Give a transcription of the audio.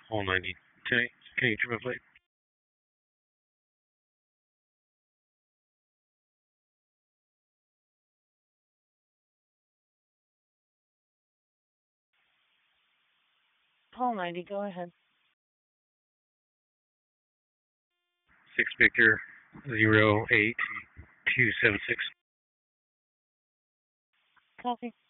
All 90. Can you trim a plate? Paul 90, go ahead. 6 Victor 08276. Copy.